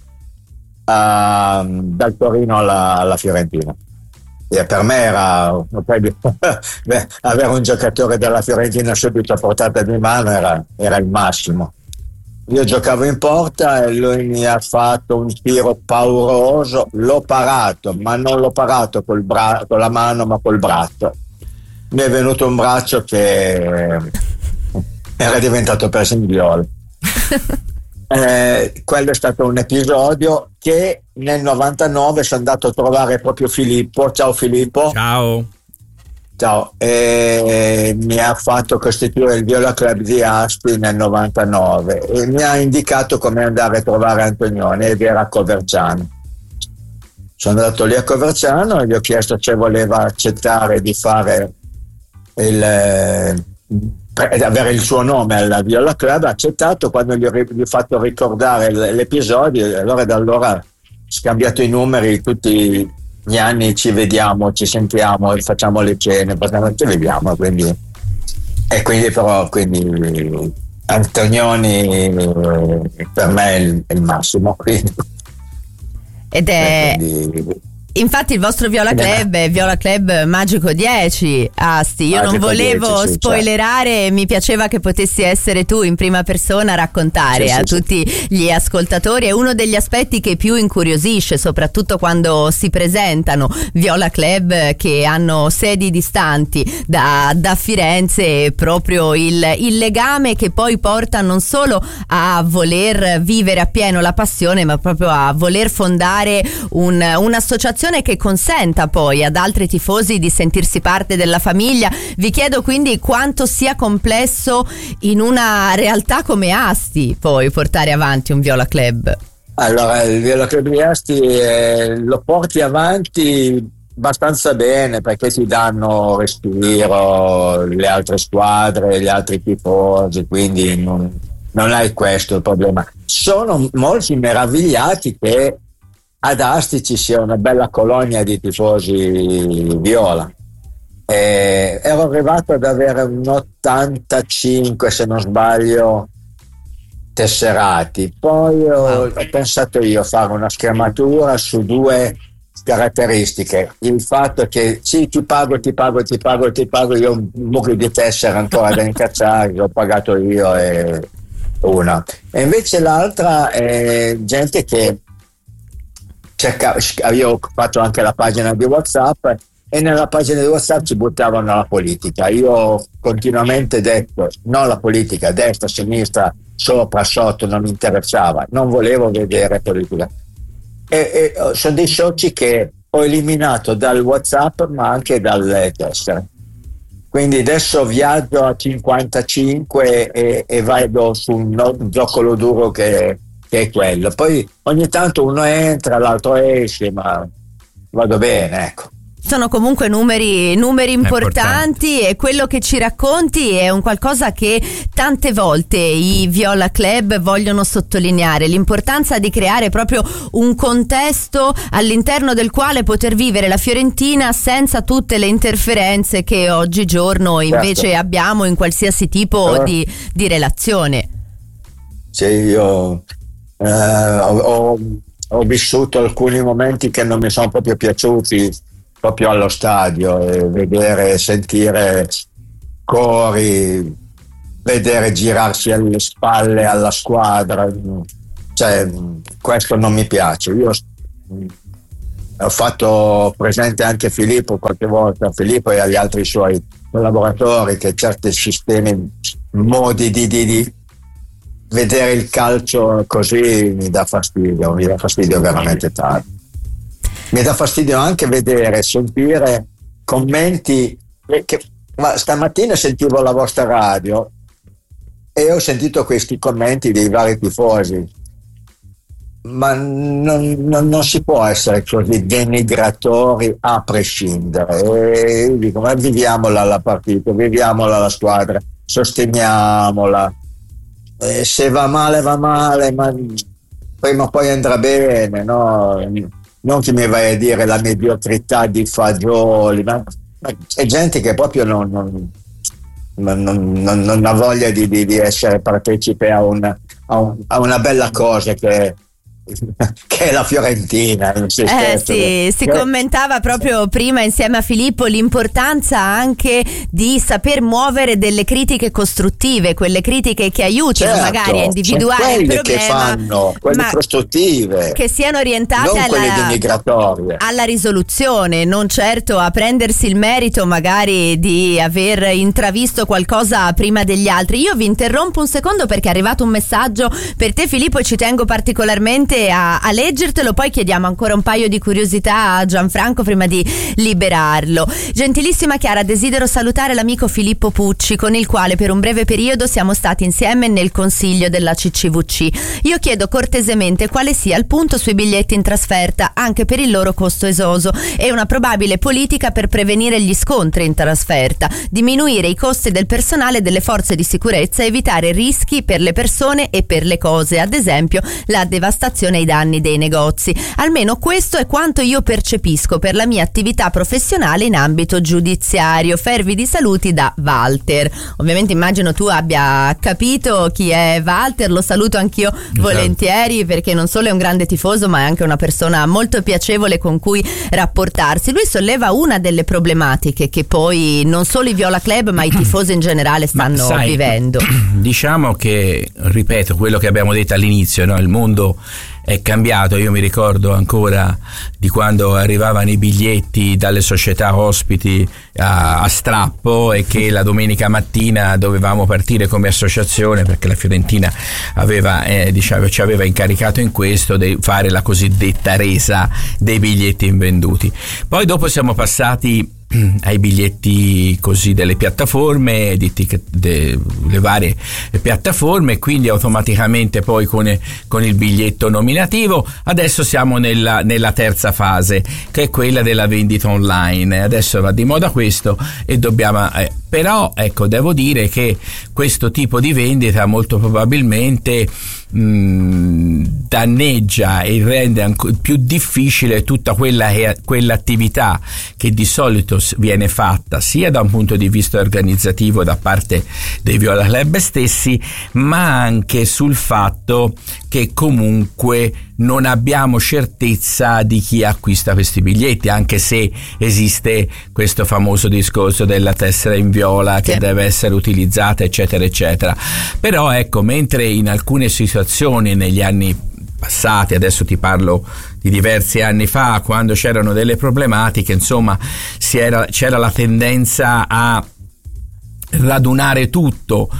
dal Torino alla Fiorentina. E per me era avere un giocatore della Fiorentina subito a portata di mano era il massimo. Io giocavo in porta e lui mi ha fatto un tiro pauroso, l'ho parato, ma non l'ho parato con la mano, ma col braccio. Mi è venuto un braccio che era diventato persino viola. Quello è stato un episodio che nel 99 sono andato a trovare proprio Filippo. Ciao Filippo. Ciao, e mi ha fatto costituire il Viola Club di Asti nel 99 e mi ha indicato come andare a trovare Antonioni, ed era a Coverciano. Sono andato lì a Coverciano e gli ho chiesto se voleva accettare di fare avere il suo nome al Viola Club. Ha accettato. Quando gli ho fatto ricordare l'episodio, allora da allora scambiato i numeri tutti gli anni, ci vediamo, ci sentiamo, facciamo le cene, ci vediamo, quindi Antonioni per me è il massimo. Ed è infatti il vostro Viola Club è Viola Club Magico 10 Asti. Io non volevo spoilerare, mi piaceva che potessi essere tu in prima persona a raccontare a tutti gli ascoltatori. È uno degli aspetti che più incuriosisce, soprattutto quando si presentano Viola Club che hanno sedi distanti da Firenze, proprio il legame che poi porta non solo a voler vivere appieno la passione, ma proprio a voler fondare un'associazione che consenta poi ad altri tifosi di sentirsi parte della famiglia. Vi chiedo quindi quanto sia complesso in una realtà come Asti poi portare avanti un Viola Club. Allora, il Viola Club di Asti lo porti avanti abbastanza bene, perché ti danno respiro le altre squadre, gli altri tifosi, quindi non hai questo il problema. Sono molti meravigliati che ad Asti ci sia una bella colonia di tifosi viola. Ero arrivato ad avere un 85, se non sbaglio, tesserati. Poi ho pensato io a fare una schermatura su due caratteristiche: il fatto che sì, ti pago, io un mucchio di tessere ancora da incacciare, l'ho pagato io, e una. E invece l'altra è gente che io ho fatto anche la pagina di WhatsApp, e nella pagina di WhatsApp ci buttavano la politica. Io ho continuamente detto non la politica, destra, sinistra, sopra, sotto, non mi interessava, non volevo vedere politica, e sono dei soci che ho eliminato dal WhatsApp ma anche dalle tessere. Quindi adesso viaggio a 55 e vado su un zoccolo duro che è quello. Poi ogni tanto uno entra, l'altro esce, ma vado bene, ecco. Sono comunque numeri importanti, e quello che ci racconti è un qualcosa che tante volte i Viola Club vogliono sottolineare, l'importanza di creare proprio un contesto all'interno del quale poter vivere la Fiorentina senza tutte le interferenze che oggigiorno invece abbiamo in qualsiasi tipo di relazione. Sì, io ho vissuto alcuni momenti che non mi sono proprio piaciuti proprio allo stadio, vedere, sentire cori, vedere girarsi alle spalle alla squadra, cioè questo non mi piace. Io ho fatto presente anche Filippo qualche volta, Filippo e agli altri suoi collaboratori, che certi sistemi, modi di vedere il calcio così mi dà fastidio veramente tanto. Mi dà fastidio anche vedere, sentire commenti ma stamattina sentivo la vostra radio e ho sentito questi commenti dei vari tifosi, ma non si può essere così denigratori a prescindere. E io dico, ma viviamola la partita, viviamola la squadra, sosteniamola, se va male, ma prima o poi andrà bene, no? Non che mi vai a dire la mediocrità di Fagioli, ma c'è gente che proprio non ha voglia di essere partecipe a una bella cosa che è la Fiorentina. Si commentava proprio prima insieme a Filippo l'importanza anche di saper muovere delle critiche costruttive, quelle critiche che aiutino magari a individuare il problema, che fanno quelle costruttive, che siano orientate alla risoluzione, non certo a prendersi il merito magari di aver intravisto qualcosa prima degli altri. Io vi interrompo un secondo perché è arrivato un messaggio per te, Filippo, e ci tengo particolarmente a leggertelo, poi chiediamo ancora un paio di curiosità a Gianfranco prima di liberarlo. Gentilissima Chiara, desidero salutare l'amico Filippo Pucci, con il quale per un breve periodo siamo stati insieme nel consiglio della CCVC. Io chiedo cortesemente quale sia il punto sui biglietti in trasferta, anche per il loro costo esoso, e una probabile politica per prevenire gli scontri in trasferta, diminuire i costi del personale delle forze di sicurezza, evitare rischi per le persone e per le cose, ad esempio la devastazione ai danni dei negozi. Almeno questo è quanto io percepisco per la mia attività professionale in ambito giudiziario. Fervidi saluti da Walter. Ovviamente immagino tu abbia capito chi è Walter, lo saluto anch'io volentieri, perché non solo è un grande tifoso ma è anche una persona molto piacevole con cui rapportarsi. Lui solleva una delle problematiche che poi non solo i Viola Club ma i tifosi in generale stanno vivendo. Diciamo che, ripeto, quello che abbiamo detto all'inizio, no? Il mondo è cambiato. Io mi ricordo ancora di quando arrivavano i biglietti dalle società ospiti a strappo, e che la domenica mattina dovevamo partire come associazione, perché la Fiorentina ci aveva incaricato in questo di fare la cosiddetta resa dei biglietti invenduti. Poi dopo siamo passati ai biglietti così delle piattaforme, le varie piattaforme, quindi automaticamente poi con il biglietto nominativo. Adesso siamo nella terza fase, che è quella della vendita online. Adesso va di moda questo e dobbiamo però ecco, devo dire che questo tipo di vendita molto probabilmente danneggia e rende più difficile tutta quell'attività che di solito viene fatta sia da un punto di vista organizzativo da parte dei Viola Club stessi, ma anche sul fatto che comunque non abbiamo certezza di chi acquista questi biglietti, anche se esiste questo famoso discorso della tessera in viola che deve essere utilizzata, eccetera eccetera. Però ecco, mentre in alcune situazioni negli anni passati, adesso ti parlo di diversi anni fa, quando c'erano delle problematiche, insomma c'era la tendenza a radunare tutto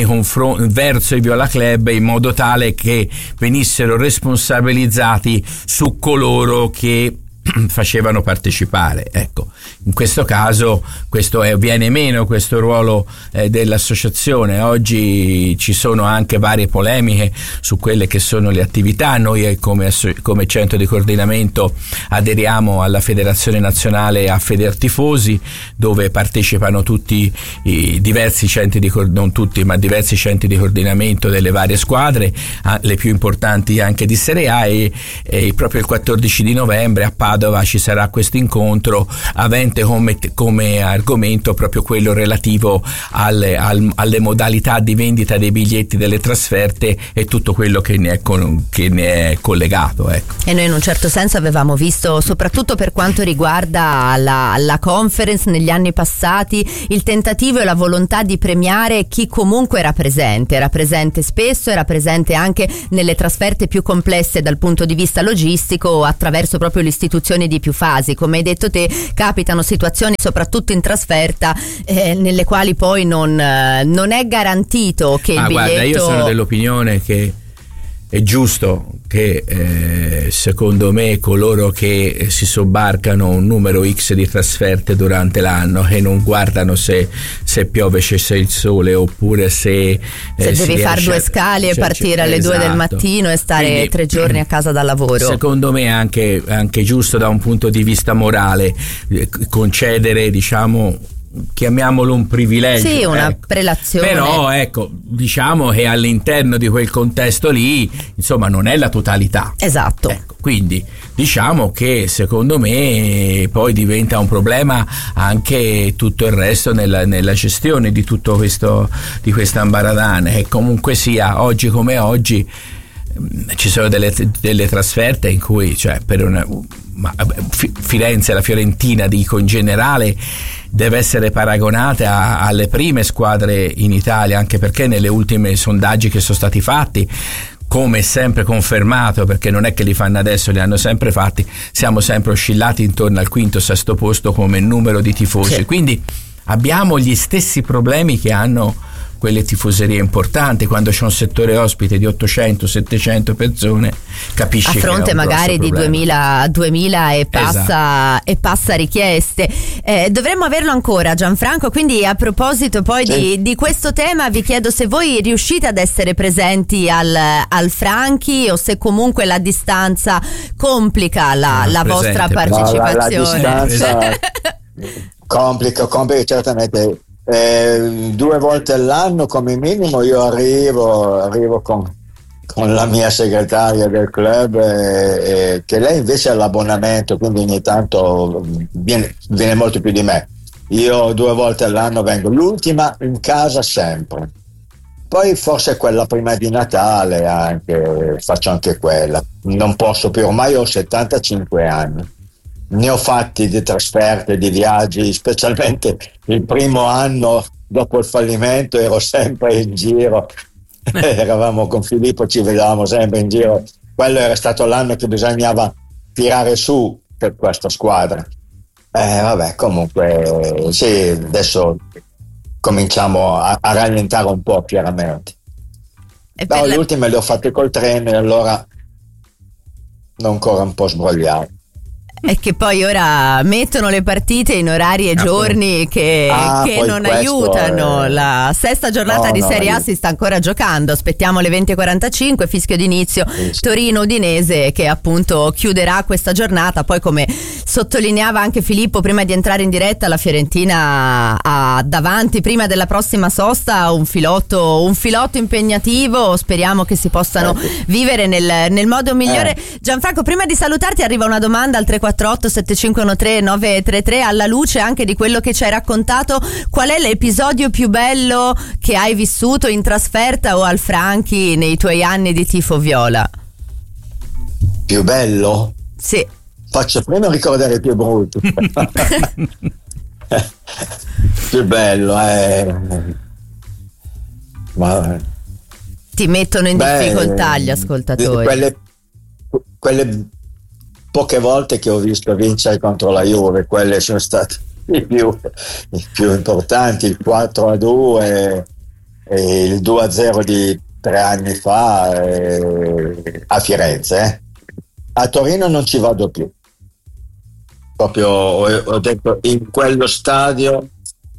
verso i Viola Club in modo tale che venissero responsabilizzati su coloro che facevano partecipare. Ecco, in questo caso viene meno questo ruolo dell'associazione. Oggi ci sono anche varie polemiche su quelle che sono le attività. Noi come centro di coordinamento aderiamo alla Federazione Nazionale a Federtifosi, dove partecipano tutti i diversi centri non tutti, ma diversi centri di coordinamento delle varie squadre, le più importanti anche di Serie A, e proprio il 14 di novembre a Padova ci sarà questo incontro avente come argomento proprio quello relativo alle modalità di vendita dei biglietti delle trasferte e tutto quello che ne è collegato, ecco. E noi in un certo senso avevamo visto, soprattutto per quanto riguarda la conference negli anni passati, il tentativo e la volontà di premiare chi comunque era presente spesso, era presente anche nelle trasferte più complesse dal punto di vista logistico, attraverso proprio l'istituzione di più fasi. Come hai detto te, capitano situazioni soprattutto in trasferta nelle quali poi non è garantito che il biglietto... Guarda, io sono dell'opinione che è giusto che secondo me coloro che si sobbarcano un numero X di trasferte durante l'anno, che non guardano se piove, se il sole, oppure se devi fare 2 scale e partire alle 2 del mattino e stare quindi 3 giorni a casa dal lavoro. Secondo me è anche giusto da un punto di vista morale concedere, diciamo, chiamiamolo un privilegio, sì, una prelazione, però ecco, diciamo che all'interno di quel contesto lì, insomma, non è la totalità, esatto, ecco, quindi diciamo che secondo me poi diventa un problema anche tutto il resto nella gestione di tutto questo, di questa ambaradana, che comunque sia, oggi come oggi ci sono delle trasferte in cui, cioè, Firenze, la Fiorentina, dico in generale, deve essere paragonata alle prime squadre in Italia, anche perché nelle ultime sondaggi che sono stati fatti, come sempre confermato, perché non è che li fanno adesso, li hanno sempre fatti, siamo sempre oscillati intorno al 5º-6º posto come numero di tifosi, sì. Quindi abbiamo gli stessi problemi che hanno quelle tifoserie importanti. Quando c'è un settore ospite di 800-700 persone, capisci, a fronte magari di 2000 e passa, esatto, e passa richieste. Dovremmo averlo ancora, Gianfranco, quindi a proposito poi sì, di questo tema, vi chiedo se voi riuscite ad essere presenti al Franchi o se comunque la distanza complica la vostra partecipazione. No, la distanza complica certamente. 2 volte all'anno come minimo io arrivo con la mia segretaria del club, che lei invece ha l'abbonamento, quindi ogni tanto viene molto più di me. Io 2 volte all'anno vengo, l'ultima in casa sempre, poi forse quella prima di Natale faccio anche quella, non posso più, ormai ho 75 anni. Ne ho fatti di trasferte, di viaggi, specialmente il primo anno dopo il fallimento ero sempre in giro, eravamo con Filippo, ci vedevamo sempre in giro, quello era stato l'anno che bisognava tirare su per questa squadra. Vabbè, comunque sì, adesso cominciamo a rallentare un po', chiaramente. Le ultime le ho fatte col treno e allora non ancora un po' sbrogliato. E che poi ora mettono le partite in orari e giorni che non aiutano. La 6ª giornata di Serie A si sta ancora giocando, aspettiamo le 20:45, fischio d'inizio, Torino-Udinese, che appunto chiuderà questa giornata. Poi, come sottolineava anche Filippo prima di entrare in diretta, la Fiorentina ha davanti, prima della prossima sosta, un filotto impegnativo. Speriamo che si possano vivere nel modo migliore. Gianfranco, prima di salutarti arriva una domanda al 348 7513 933, alla luce anche di quello che ci hai raccontato. Qual è l'episodio più bello che hai vissuto in trasferta o al Franchi nei tuoi anni di tifo viola? Più bello? Sì. Faccio prima ricordare il più brutto. Più bello ma ti mettono in difficoltà gli ascoltatori. quelle poche volte che ho visto vincere contro la Juve, quelle sono state i più importanti, il 4-2 e il 2-0 di 3 anni fa a Firenze. A Torino non ci vado più, proprio ho detto, in quello stadio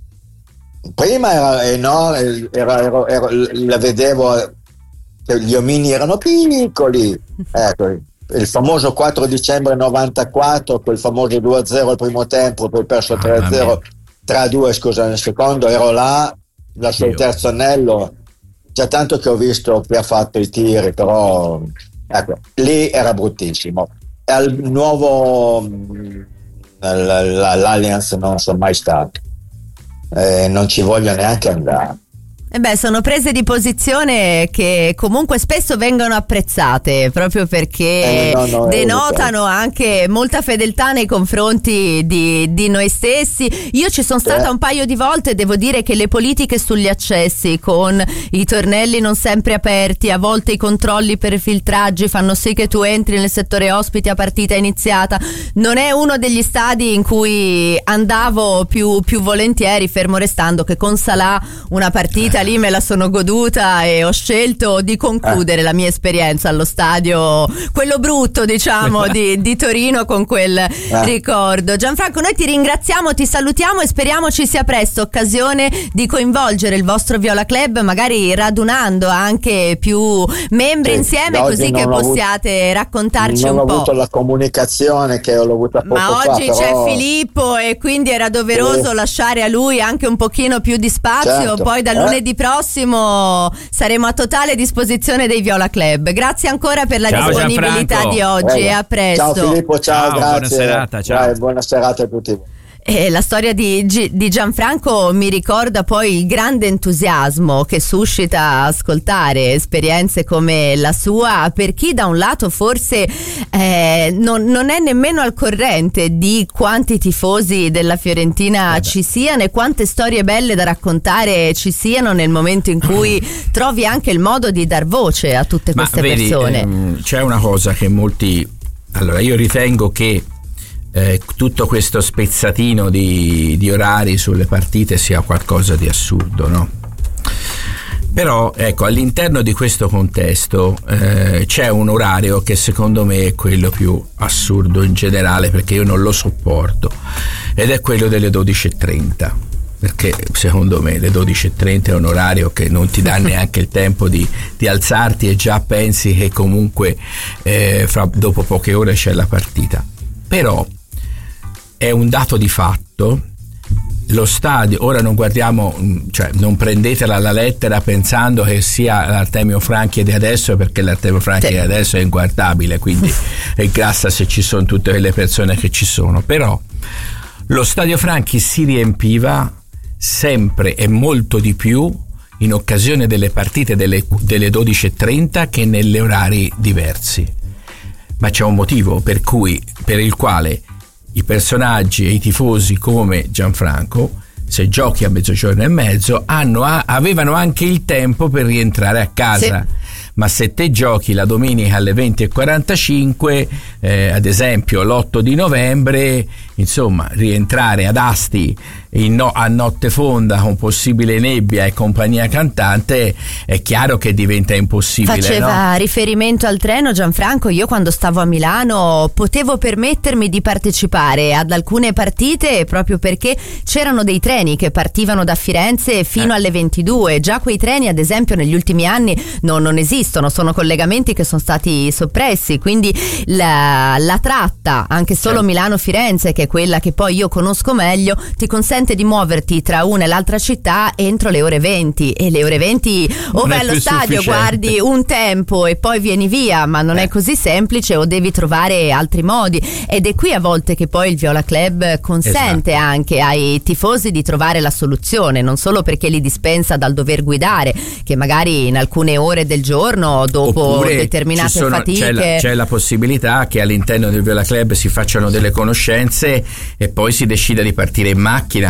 prima era enorme, la vedevo, gli omini erano piccoli, ecco, il famoso 4 dicembre 94, quel famoso 2-0 al primo tempo, poi perso 3-0, 3-2 scusa nel secondo, ero là, lascio il terzo anello, già tanto che ho visto chi ha fatto i tiri, però ecco, lì era bruttissimo. E al nuovo l'Allianz non sono mai stato, non ci voglio neanche andare. Sono prese di posizione che comunque spesso vengono apprezzate proprio perché denotano anche molta fedeltà nei confronti di noi stessi. Io ci sono stata un paio di volte, devo dire che le politiche sugli accessi, con i tornelli non sempre aperti, a volte i controlli per i filtraggi fanno sì che tu entri nel settore ospiti a partita iniziata, non è uno degli stadi in cui andavo più volentieri, fermo restando che con Salah una partita lì me la sono goduta e ho scelto di concludere la mia esperienza allo stadio, quello brutto diciamo di Torino, con quel ricordo. Gianfranco, noi ti ringraziamo, ti salutiamo e speriamo ci sia presto occasione di coinvolgere il vostro Viola Club, magari radunando anche più membri insieme, così che possiate raccontarci un po'. Non ho avuto la comunicazione che l'ho avuta poco fa. Ma oggi c'è Filippo e quindi era doveroso lasciare a lui anche un pochino più di spazio, poi da lunedì prossimo saremo a totale disposizione dei Viola Club. Grazie ancora per la disponibilità di oggi e a presto. Ciao Filippo, ciao, grazie. Buona serata, ciao. Buona serata a tutti. La storia di Gianfranco mi ricorda poi il grande entusiasmo che suscita ascoltare esperienze come la sua, per chi da un lato forse non è nemmeno al corrente di quanti tifosi della Fiorentina ci siano e quante storie belle da raccontare ci siano nel momento in cui trovi anche il modo di dar voce a tutte queste persone. C'è una cosa che molti... Allora, io ritengo che tutto questo spezzatino di orari sulle partite sia qualcosa di assurdo, no? Però ecco, all'interno di questo contesto c'è un orario che secondo me è quello più assurdo in generale, perché io non lo sopporto, ed è quello delle 12:30, perché secondo me le 12:30 è un orario che non ti dà neanche il tempo di alzarti e già pensi che comunque dopo poche ore c'è la partita. Però è un dato di fatto, lo stadio, ora non guardiamo, cioè non prendetela alla lettera pensando che sia l'Artemio Franchi di adesso, perché l'Artemio Franchi di adesso è inguardabile, quindi è grassa se ci sono tutte quelle persone che ci sono. Però lo stadio Franchi si riempiva sempre e molto di più in occasione delle partite delle 12:30 che nelle orari diversi, ma c'è un motivo per il quale i personaggi e i tifosi come Gianfranco, se giochi a mezzogiorno e mezzo, avevano anche il tempo per rientrare a casa. Ma se te giochi la domenica alle 20:45, ad esempio l'8 di novembre, insomma, rientrare ad Asti a notte fonda con possibile nebbia e compagnia cantante, è chiaro che diventa impossibile. Faceva riferimento al treno Gianfranco. Io quando stavo a Milano potevo permettermi di partecipare ad alcune partite proprio perché c'erano dei treni che partivano da Firenze fino alle 22. Già quei treni, ad esempio, negli ultimi anni non esistono, sono collegamenti che sono stati soppressi, quindi la tratta, anche solo Milano-Firenze, che è quella che poi io conosco meglio, ti consente di muoverti tra una e l'altra città entro le ore 20, e le ore 20 o vai allo stadio, guardi un tempo e poi vieni via, ma non è così semplice, o devi trovare altri modi, ed è qui a volte che poi il Viola Club consente anche ai tifosi di trovare la soluzione, non solo perché li dispensa dal dover guidare, che magari in alcune ore del giorno dopo oppure fatiche c'è la possibilità che all'interno del Viola Club si facciano delle conoscenze e poi si decida di partire in macchina,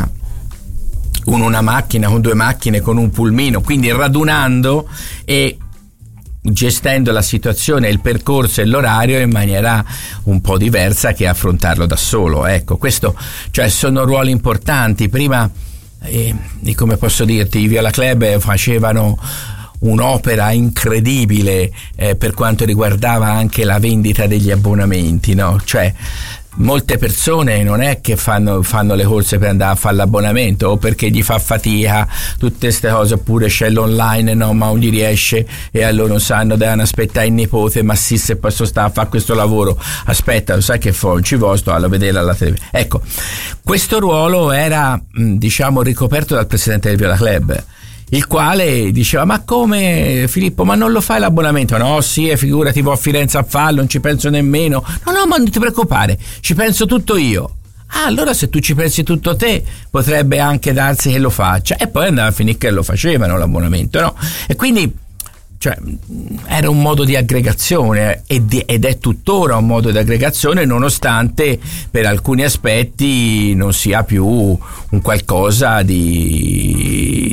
con una macchina, con due macchine, con un pulmino, quindi radunando, e gestendo la situazione, il percorso e l'orario in maniera un po' diversa che affrontarlo da solo. Ecco, questo, cioè, sono ruoli importanti. Prima, come posso dirti, i Viola Club facevano un'opera incredibile per quanto riguardava anche la vendita degli abbonamenti, no? Cioè, molte persone non è che fanno le corse per andare a fare l'abbonamento, o perché gli fa fatica, tutte queste cose, oppure c'è l'online, no, ma non gli riesce e allora non sanno, devono aspettare il nipote, ma sì, se poi sta a fare questo lavoro, aspetta, lo sai che ci sto a vedere alla televisione. Ecco, questo ruolo era, diciamo, ricoperto dal presidente del Viola Club, il quale diceva: ma come, Filippo, ma non lo fai l'abbonamento? No, sì, figurati, vo a Firenze a farlo, non ci penso nemmeno. No, ma non ti preoccupare, ci penso tutto io. Allora se tu ci pensi tutto te, potrebbe anche darsi che lo faccia. E poi andava a finire che lo facevano l'abbonamento, no? E quindi, cioè, era un modo di aggregazione ed è tuttora un modo di aggregazione, nonostante per alcuni aspetti non sia più un qualcosa di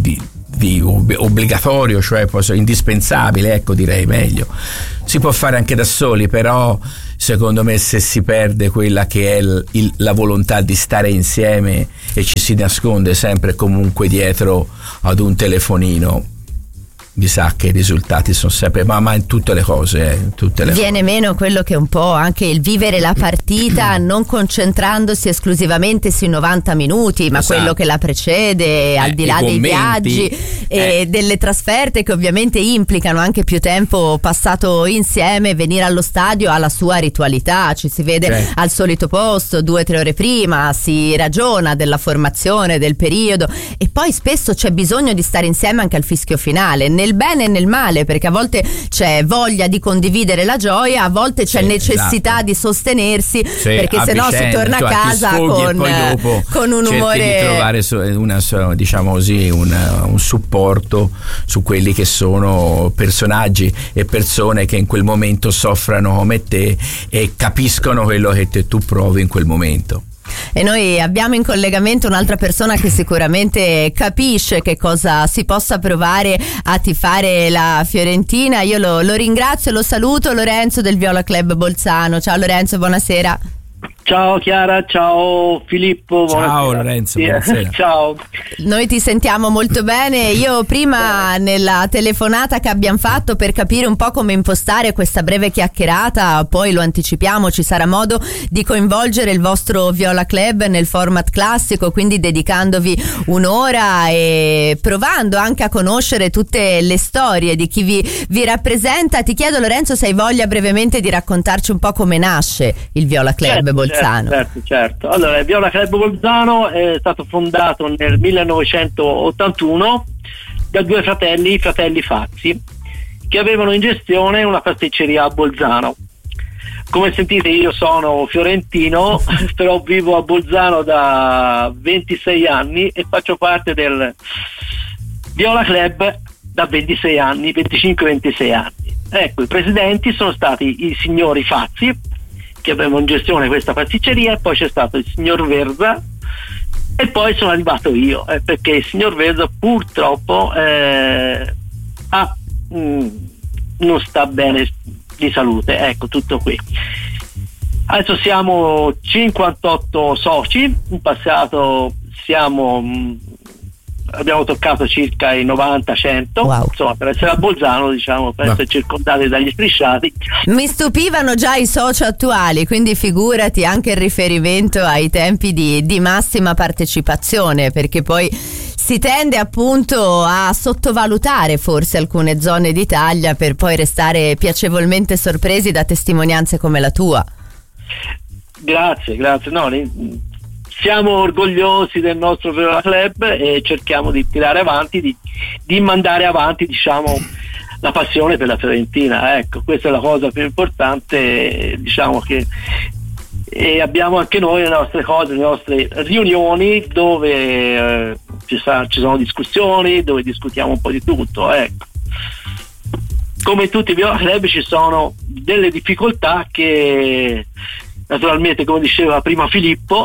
obbligatorio, cioè indispensabile, ecco, direi meglio. Si può fare anche da soli, però secondo me se si perde quella che è la volontà di stare insieme e ci si nasconde sempre e comunque dietro ad un telefonino, mi sa che i risultati sono sempre, ma in tutte le cose, viene meno quello che è un po' anche il vivere la partita non concentrandosi esclusivamente sui 90 minuti, ma quello che la precede, al di là dei viaggi e delle trasferte che ovviamente implicano anche più tempo passato insieme. Venire allo stadio ha la sua ritualità, ci si vede al solito posto 2 o 3 ore prima, si ragiona della formazione, del periodo, e poi spesso c'è bisogno di stare insieme anche al fischio finale, nel bene e nel male, perché a volte c'è voglia di condividere la gioia, a volte c'è necessità di sostenersi, perché sennò si torna a casa con un umore. Cerchi di trovare diciamo così, un supporto su quelli che sono personaggi e persone che in quel momento soffrano come te e capiscono quello che tu provi in quel momento. E noi abbiamo in collegamento un'altra persona che sicuramente capisce che cosa si possa provare a tifare la Fiorentina. Io lo ringrazio e lo saluto, Lorenzo del Viola Club Bolzano. Ciao Lorenzo, buonasera. Ciao Chiara, ciao Filippo. Ciao Lorenzo, buonasera. Ciao. Noi ti sentiamo molto bene. Io prima, nella telefonata che abbiamo fatto per capire un po' come impostare questa breve chiacchierata, poi lo anticipiamo, ci sarà modo di coinvolgere il vostro Viola Club nel format classico, quindi dedicandovi un'ora e provando anche a conoscere tutte le storie di chi vi rappresenta. Ti chiedo, Lorenzo, se hai voglia brevemente di raccontarci un po' come nasce il Viola Club Bolzano. Certo. Allora, il Viola Club Bolzano è stato fondato nel 1981 da 2 fratelli Fazzi, che avevano in gestione una pasticceria a Bolzano. Come sentite, io sono fiorentino, però vivo a Bolzano da 26 anni e faccio parte del Viola Club da 26 anni, 25-26 anni. Ecco, i presidenti sono stati i signori Fazzi, che avevano in gestione questa pasticceria, e poi c'è stato il signor Verza e poi sono arrivato io, perché il signor Verza purtroppo non sta bene di salute, ecco, tutto qui. Adesso siamo 58 soci, in passato abbiamo toccato circa i 90-100, wow. Insomma, per essere a Bolzano, diciamo, per essere circondati dagli strisciati. Mi stupivano già i soci attuali, quindi figurati anche il riferimento ai tempi di massima partecipazione, perché poi si tende appunto a sottovalutare forse alcune zone d'Italia per poi restare piacevolmente sorpresi da testimonianze come la tua. Grazie, no, siamo orgogliosi del nostro Viola Club e cerchiamo di tirare avanti, di mandare avanti, diciamo, la passione per la Fiorentina. Ecco, questa è la cosa più importante, diciamo, che e abbiamo anche noi le nostre cose, le nostre riunioni dove ci sono discussioni, dove discutiamo un po' di tutto. Ecco, come in tutti i Viola Club ci sono delle difficoltà che naturalmente, come diceva prima Filippo,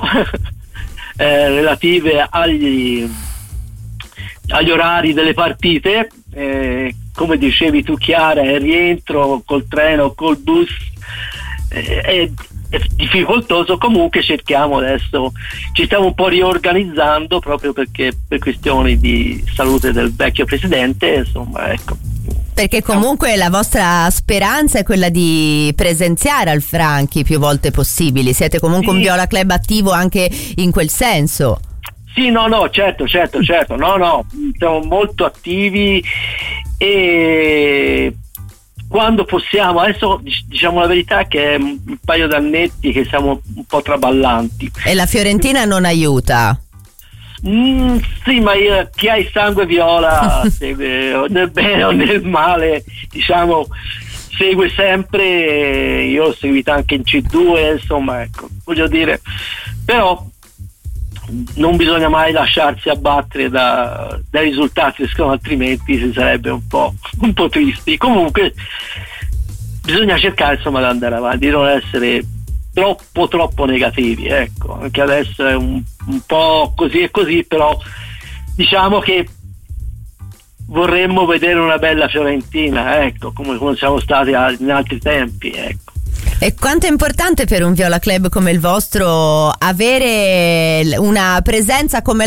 relative agli orari delle partite, come dicevi tu Chiara, il rientro col treno, col bus è difficoltoso. Comunque cerchiamo adesso, ci stiamo un po' riorganizzando proprio perché per questioni di salute del vecchio presidente, insomma, ecco. Perché comunque la vostra speranza è quella di presenziare al Franchi più volte possibili, siete comunque un Viola Club attivo anche in quel senso. Sì, no, certo, no, siamo molto attivi e quando possiamo, adesso diciamo la verità che è un paio d'annetti che siamo un po' traballanti. E la Fiorentina non aiuta? Sì, ma chi ha il sangue viola segue nel bene o nel male, diciamo, segue sempre. Io l'ho seguita anche in C2, insomma, ecco, voglio dire, però non bisogna mai lasciarsi abbattere dai risultati, secondo, altrimenti si sarebbe un po' tristi. Comunque bisogna cercare, insomma, di andare avanti, di non essere troppo negativi, ecco. Anche adesso è un po' così e così, però diciamo che vorremmo vedere una bella Fiorentina, ecco, come siamo stati in altri tempi, ecco. E quanto è importante per un Viola Club come il vostro avere una presenza come